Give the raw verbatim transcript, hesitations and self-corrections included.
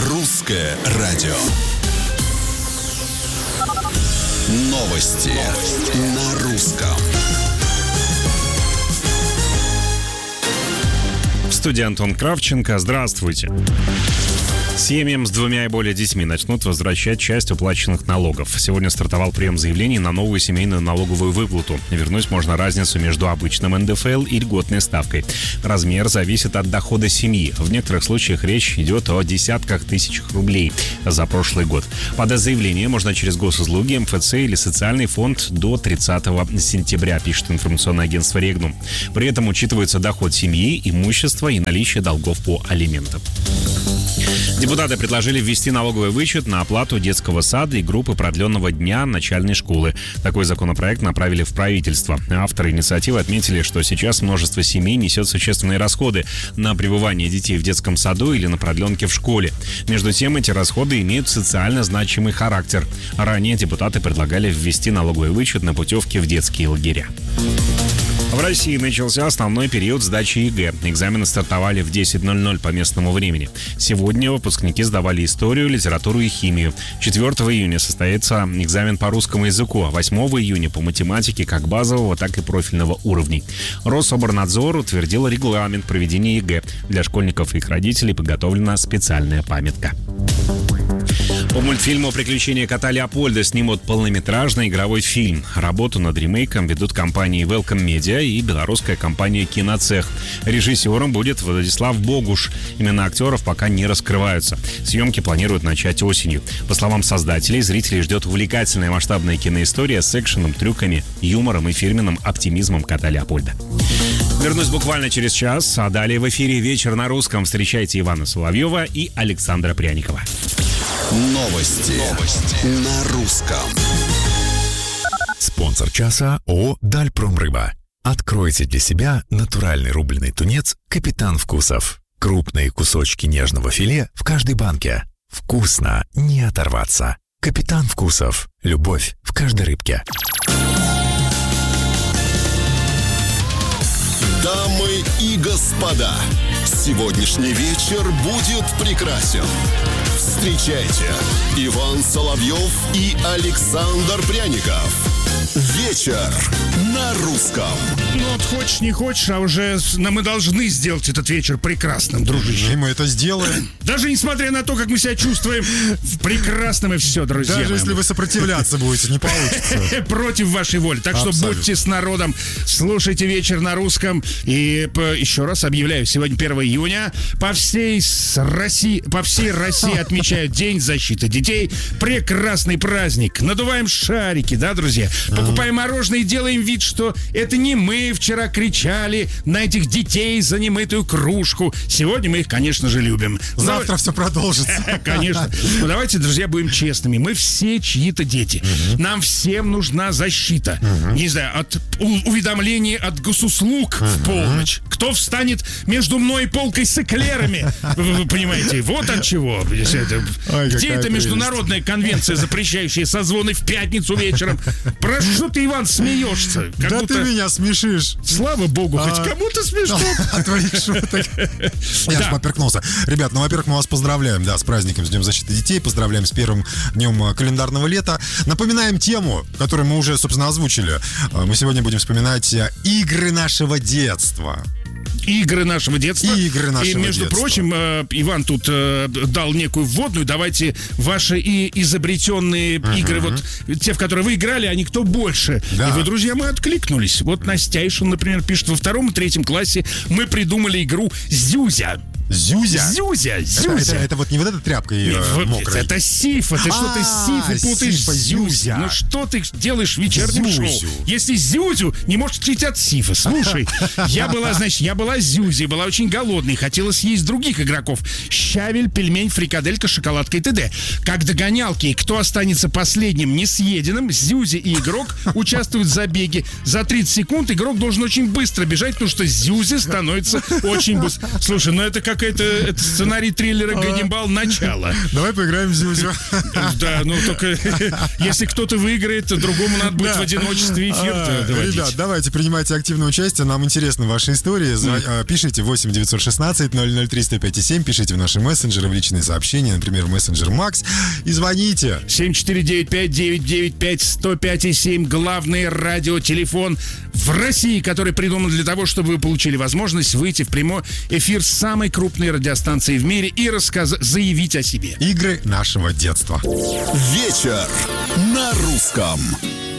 Русское радио. Новости, Новости. на русском. В студии Антон Кравченко. Здравствуйте. Семьям с двумя и более детьми начнут возвращать часть уплаченных налогов. Сегодня стартовал прием заявлений на новую семейную налоговую выплату. Вернуть можно разницу между обычным эн дэ эф эл и льготной ставкой. Размер зависит от дохода семьи. В некоторых случаях речь идет о десятках тысяч рублей за прошлый год. Подать заявление можно через госуслуги, эм эф цэ или социальный фонд до тридцатого сентября, пишет информационное агентство «Регнум». При этом учитывается доход семьи, имущество и наличие долгов по алиментам. Депутаты предложили ввести налоговый вычет на оплату детского сада и группы продленного дня начальной школы. Такой законопроект направили в правительство. Авторы инициативы отметили, что сейчас множество семей несет существенные расходы на пребывание детей в детском саду или на продленке в школе. Между тем, эти расходы имеют социально значимый характер. Ранее депутаты предлагали ввести налоговый вычет на путевки в детские лагеря. В России начался основной период сдачи ЕГЭ. Экзамены стартовали в десять ноль ноль по местному времени. Сегодня выпускники сдавали историю, литературу и химию. четвёртого июня состоится экзамен по русскому языку, а восьмого июня по математике как базового, так и профильного уровней. Рособорнадзор утвердил регламент проведения ЕГЭ. Для школьников и их родителей подготовлена специальная памятка. По мультфильму «Приключения кота Леопольда» снимут полнометражный игровой фильм. Работу над ремейком ведут компании Welcome Media и белорусская компания «Киноцех». Режиссером будет Владислав Богуш. Имена актеров пока не раскрываются. Съемки планируют начать осенью. По словам создателей, зрителей ждет увлекательная масштабная киноистория с экшеном, трюками, юмором и фирменным оптимизмом кота Леопольда. Вернусь буквально через час, а далее в эфире «Вечер на русском». Встречайте Ивана Соловьева и Александра Пряникова. Новости, Новости. на русском. Спонсор часа ООО «Дальпромрыба». Откройте для себя натуральный рубленый тунец «Капитан Вкусов». Крупные кусочки нежного филе в каждой банке. Вкусно не оторваться. «Капитан Вкусов». Любовь в каждой рыбке. Дамы и господа, сегодняшний вечер будет прекрасен. Встречайте, Иван Соловьев и Александр Пряников. Вечер на русском. Ну вот хочешь, не хочешь, а уже но мы должны сделать этот вечер прекрасным, дружище. И мы это сделаем. Даже несмотря на то, как мы себя чувствуем, прекрасным и все, друзья. Даже мои. если вы сопротивляться будете, не получится. Против вашей воли. Так что Абсолютно. будьте с народом, слушайте «Вечер на русском». И еще раз объявляю, сегодня первого июня по всей России, по всей России отмечают День защиты детей. Прекрасный праздник. Надуваем шарики, да, друзья? Покупаем мороженое и делаем вид, что это не мы вчера кричали на этих детей за немытую кружку. Сегодня мы их, конечно же, любим. Завтра Но... все продолжится. Конечно. Но давайте, друзья, будем честными. Мы все чьи-то дети. Угу. Нам всем нужна защита. Угу. Не знаю, от у- уведомлений от госуслуг угу. в полночь. Кто встанет между мной и полкой с эклерами? Вы, вы понимаете, вот от чего. Это, Ой, где эта прелесть. Международная конвенция, запрещающая созвоны в пятницу вечером? Про что ты, Иван, смеешься? Как Да будто... ты меня смешишь. Слава богу, А... хоть кому-то смешно. От твоих шуток. Я же поперкнулся. Ребят, ну, во-первых, мы вас поздравляем, да, с праздником, с Днем защиты детей. Поздравляем с первым днем календарного лета. Напоминаем тему, которую мы уже, собственно, озвучили. Мы сегодня будем вспоминать игры нашего детства. Игры нашего детства. Игры нашего И, между детства. прочим, э, Иван тут э, дал некую вводную. Давайте ваши и изобретенные uh-huh. игры, вот те, в которые вы играли, они кто больше. Да. И вы, друзья, мы откликнулись. Вот Настяйшин, например, пишет: во втором и третьем классе мы придумали игру «Зюзя». Зюзя? Зюзя, Это, Зюзя. это, это вот не вот эта тряпка ее Вот, мокрая. это сифа, ты что ты А, сифу путаешь сифа, с Зюзя? Зюзя. Ну что ты делаешь в вечернем Зюзю. шоу? Если Зюзю не можешь отличить от сифа. Слушай, я была, значит, я была Зюзи, была очень голодной, хотела съесть других игроков. Щавель, пельмень, фрикаделька, шоколадка и т.д. Как догонялки, и кто останется последним несъеденным, Зюзи и игрок участвуют в забеге. За тридцать секунд игрок должен очень быстро бежать, потому что Зюзи становится очень быстро. Слушай, ну это как как это, это сценарий триллера «Ганнибал. Начало». Давай поиграем в Зюзю. Да, ну только если кто-то выиграет, то другому надо будет в одиночестве эфир доводить. Ребят, давайте принимайте активное участие. Нам интересны ваши истории. Пишите восемь девятьсот шестнадцать ноль ноль три сто пять семь. Пишите в наши мессенджеры, в личные сообщения, например, в мессенджер Макс. И звоните. семь четыре девять пять девять девять пять сто пять семь. Главный радиотелефон в России, который придуман для того, чтобы вы получили возможность выйти в прямой эфир с самой крупной радиостанции в мире и рассказать, заявить о себе. Игры нашего детства. Вечер на русском.